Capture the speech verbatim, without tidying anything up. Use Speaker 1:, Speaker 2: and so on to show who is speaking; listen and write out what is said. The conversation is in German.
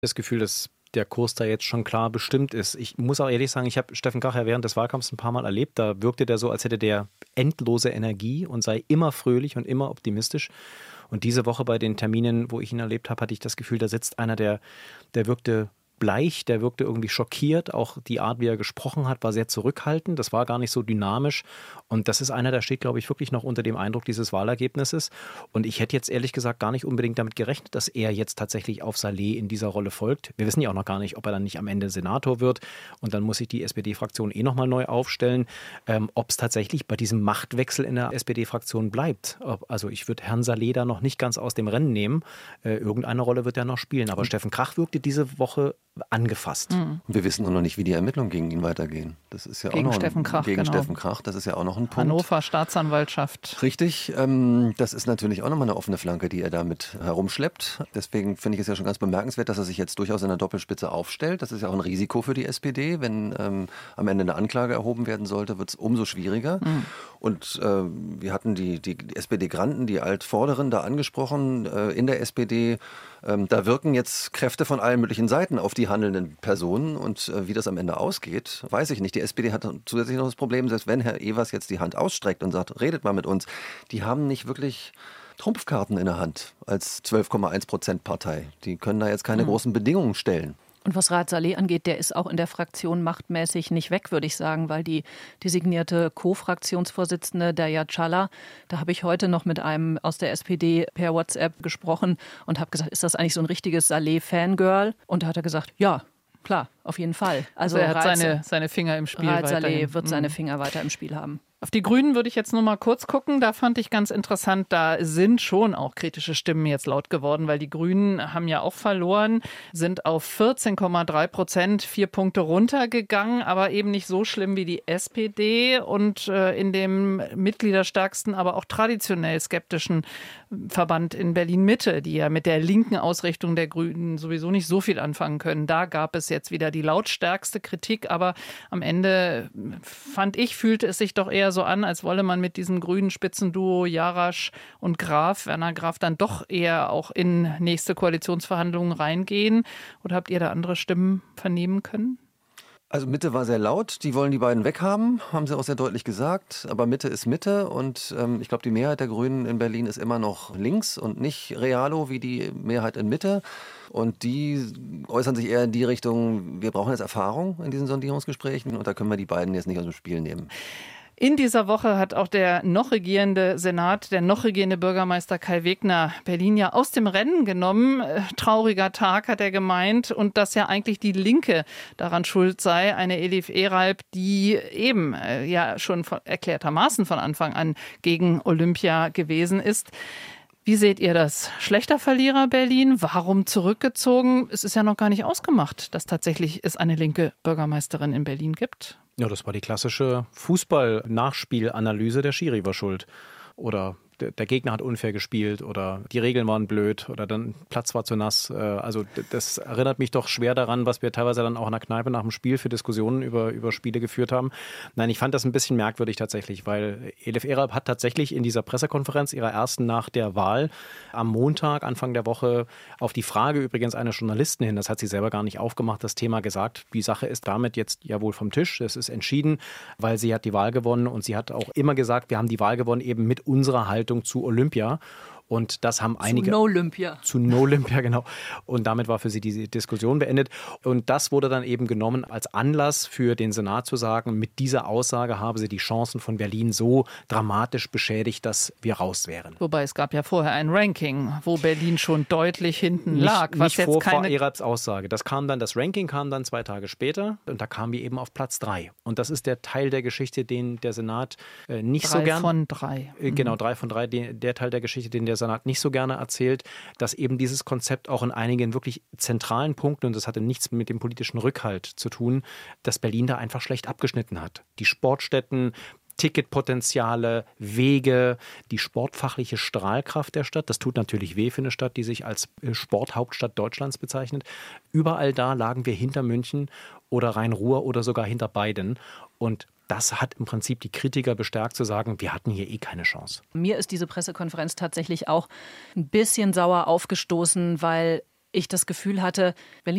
Speaker 1: Das Gefühl, dass der Kurs da jetzt schon klar bestimmt ist. Ich muss auch ehrlich sagen, ich habe Steffen Krach ja während des Wahlkampfs ein paar Mal erlebt. Da wirkte der so, als hätte der endlose Energie und sei immer fröhlich und immer optimistisch. Und diese Woche bei den Terminen, wo ich ihn erlebt habe, hatte ich das Gefühl, da sitzt einer, der, der wirkte bleich, der wirkte irgendwie schockiert. Auch die Art, wie er gesprochen hat, war sehr zurückhaltend. Das war gar nicht so dynamisch. Und das ist einer, der steht, glaube ich, wirklich noch unter dem Eindruck dieses Wahlergebnisses. Und ich hätte jetzt ehrlich gesagt gar nicht unbedingt damit gerechnet, dass er jetzt tatsächlich auf Saleh in dieser Rolle folgt. Wir wissen ja auch noch gar nicht, ob er dann nicht am Ende Senator wird. Und dann muss sich die S P D-Fraktion eh nochmal neu aufstellen, ähm, ob es tatsächlich bei diesem Machtwechsel in der S P D-Fraktion bleibt. Ob, also ich würde Herrn Saleh da noch nicht ganz aus dem Rennen nehmen. Äh, irgendeine Rolle wird er noch spielen. Aber mhm. Steffen Krach wirkte diese Woche angefasst.
Speaker 2: Mhm. Wir wissen noch nicht, wie die Ermittlungen gegen ihn weitergehen. Das ist ja
Speaker 3: gegen
Speaker 2: auch noch
Speaker 3: Steffen Krach,
Speaker 2: gegen
Speaker 3: genau.
Speaker 2: Steffen Krach. Das ist ja auch noch ein Punkt.
Speaker 3: Hannover Staatsanwaltschaft.
Speaker 2: Richtig. Ähm, das ist natürlich auch nochmal eine offene Flanke, die er damit herumschleppt. Deswegen finde ich es ja schon ganz bemerkenswert, dass er sich jetzt durchaus in der Doppelspitze aufstellt. Das ist ja auch ein Risiko für die S P D. Wenn ähm, am Ende eine Anklage erhoben werden sollte, wird es umso schwieriger. Mhm. Und äh, wir hatten die, die S P D-Granten, die Altvorderen da angesprochen äh, in der S P D. Ähm, da wirken jetzt Kräfte von allen möglichen Seiten auf die handelnden Personen und äh, wie das am Ende ausgeht, weiß ich nicht. Die S P D hat zusätzlich noch das Problem, selbst wenn Herr Evers jetzt die Hand ausstreckt und sagt, redet mal mit uns, die haben nicht wirklich Trumpfkarten in der Hand als zwölf Komma eins Prozent Partei. Die können da jetzt keine mhm. großen Bedingungen stellen.
Speaker 3: Und was Raad Saleh angeht, der ist auch in der Fraktion machtmäßig nicht weg, würde ich sagen, weil die designierte Co-Fraktionsvorsitzende Derya Çağlar, da habe ich heute noch mit einem aus der S P D per WhatsApp gesprochen und habe gesagt, ist das eigentlich so ein richtiges Saleh-Fangirl? Und da hat er gesagt, ja, klar, auf jeden Fall.
Speaker 4: Also, also er hat Raad, seine, seine Finger im Spiel.
Speaker 3: Raad Saleh wird seine Finger weiter im Spiel haben.
Speaker 4: Auf die Grünen würde ich jetzt nur mal kurz gucken. Da fand ich ganz interessant, da sind schon auch kritische Stimmen jetzt laut geworden, weil die Grünen haben ja auch verloren, sind auf vierzehn Komma drei Prozent, vier Punkte runtergegangen, aber eben nicht so schlimm wie die S P D und äh, in dem mitgliederstärksten, aber auch traditionell skeptischen Verband in Berlin-Mitte, die ja mit der linken Ausrichtung der Grünen sowieso nicht so viel anfangen können. Da gab es jetzt wieder die lautstärkste Kritik, aber am Ende fand ich, fühlte es sich doch eher so an, als wolle man mit diesem grünen Spitzenduo Jarasch und Graf, Werner Graf, dann doch eher auch in nächste Koalitionsverhandlungen reingehen. Oder habt ihr da andere Stimmen vernehmen können?
Speaker 2: Also Mitte war sehr laut, die wollen die beiden weghaben, haben sie auch sehr deutlich gesagt. Aber Mitte ist Mitte und ähm, ich glaube, die Mehrheit der Grünen in Berlin ist immer noch links und nicht Realo wie die Mehrheit in Mitte. Und die äußern sich eher in die Richtung, wir brauchen jetzt Erfahrung in diesen Sondierungsgesprächen und da können wir die beiden jetzt nicht aus dem Spiel nehmen.
Speaker 4: In dieser Woche hat auch der noch regierende Senat, der noch regierende Bürgermeister Kai Wegner Berlin ja aus dem Rennen genommen. Trauriger Tag, hat er gemeint. Und dass ja eigentlich die Linke daran schuld sei. Eine Elif Eralp, die eben äh, ja schon von, erklärtermaßen von Anfang an gegen Olympia gewesen ist. Wie seht ihr das? Schlechter Verlierer Berlin? Warum zurückgezogen? Es ist ja noch gar nicht ausgemacht, dass tatsächlich es eine linke Bürgermeisterin in Berlin gibt.
Speaker 1: Ja, das war die klassische Fußball-Nachspielanalyse. Der Schiri war schuld. Oder der Gegner hat unfair gespielt oder die Regeln waren blöd oder dann Platz war zu nass. Also das erinnert mich doch schwer daran, was wir teilweise dann auch in der Kneipe nach dem Spiel für Diskussionen über, über Spiele geführt haben. Nein, ich fand das ein bisschen merkwürdig tatsächlich, weil Elif Eralp hat tatsächlich in dieser Pressekonferenz ihrer ersten nach der Wahl am Montag, Anfang der Woche, auf die Frage übrigens eines Journalisten hin, das hat sie selber gar nicht aufgemacht, das Thema gesagt, die Sache ist damit jetzt ja wohl vom Tisch, es ist entschieden, weil sie hat die Wahl gewonnen und sie hat auch immer gesagt, wir haben die Wahl gewonnen eben mit unserer Haltung zu Olympia. Und das haben einige...
Speaker 3: Zu No-Olympia.
Speaker 1: Zu No-Olympia, genau. Und damit war für sie diese Diskussion beendet. Und das wurde dann eben genommen als Anlass für den Senat zu sagen, mit dieser Aussage habe sie die Chancen von Berlin so dramatisch beschädigt, dass wir raus wären.
Speaker 4: Wobei es gab ja vorher ein Ranking, wo Berlin schon deutlich hinten
Speaker 1: nicht,
Speaker 4: lag.
Speaker 1: Was nicht jetzt vor keine... Frau Eralps Aussage. Das kam dann, das Ranking kam dann zwei Tage später und da kamen wir eben auf Platz drei. Und das ist der Teil der Geschichte, den der Senat äh, nicht
Speaker 4: drei
Speaker 1: so gern...
Speaker 4: Drei von drei.
Speaker 1: Äh, genau, drei von drei. Den, der Teil der Geschichte, den der Senat nicht so gerne erzählt, dass eben dieses Konzept auch in einigen wirklich zentralen Punkten, und das hatte nichts mit dem politischen Rückhalt zu tun, dass Berlin da einfach schlecht abgeschnitten hat. Die Sportstätten, Ticketpotenziale, Wege, die sportfachliche Strahlkraft der Stadt. Das tut natürlich weh für eine Stadt, die sich als Sporthauptstadt Deutschlands bezeichnet. Überall da lagen wir hinter München oder Rhein-Ruhr oder sogar hinter beiden. Und das hat im Prinzip die Kritiker bestärkt zu sagen, wir hatten hier eh keine Chance.
Speaker 3: Mir ist diese Pressekonferenz tatsächlich auch ein bisschen sauer aufgestoßen, weil ich das Gefühl hatte, Berlin